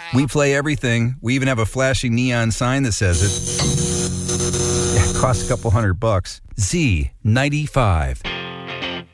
We play everything. We even have a flashing neon sign that says it. Yeah, it costs a couple $100. Z95.